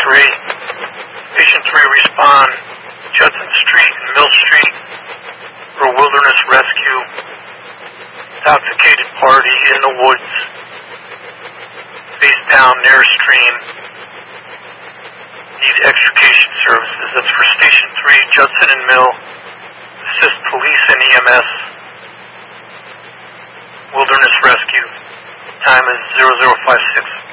3. Station 3 respond, Judson Street and Mill Street for wilderness rescue. Intoxicated party in the woods, face down near a stream. Need extrication services. That's for Station 3, Judson and Mill. Assist police and EMS. Wilderness rescue. Time is 0056.